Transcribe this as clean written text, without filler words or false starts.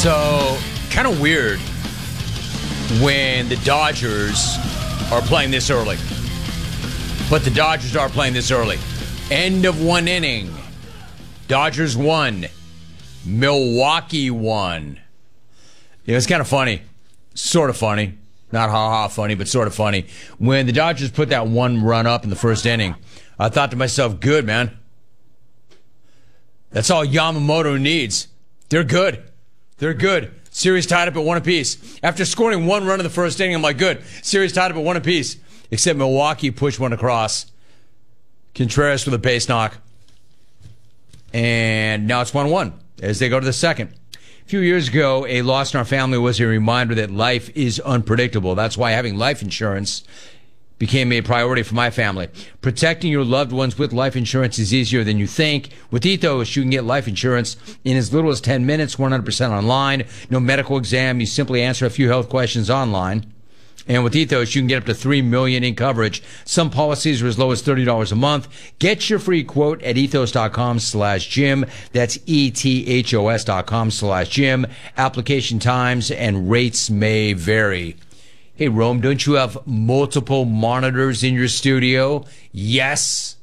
So, kind of weird when the Dodgers are playing this early. But the Dodgers are playing this early. End of one inning. Dodgers won. Milwaukee won. Yeah, it's kind of funny. Sort of funny. Not ha-ha funny, but sort of funny. When the Dodgers put that one run up in the first inning, I thought to myself, good, man. That's all Yamamoto needs. They're good. They're good. Series tied up at 1 apiece. After scoring one run in the first inning, I'm like, good. Series tied up at 1 apiece. Except Milwaukee pushed one across. Contreras with a base knock. And now it's 1-1 as they go to the second. A few years ago, a loss in our family was a reminder that life is unpredictable. That's why having life insurance became a priority for my family. Protecting your loved ones with life insurance is easier than you think. With Ethos, you can get life insurance in as little as 10 minutes, 100% online. No medical exam. You simply answer a few health questions online. And with Ethos, you can get up to $3 million in coverage. Some policies are as low as $30 a month. Get your free quote at ethos.com/Jim. That's ethos.com/Jim. Application times and rates may vary. Hey, Rome, don't you have multiple monitors in your studio? Yes.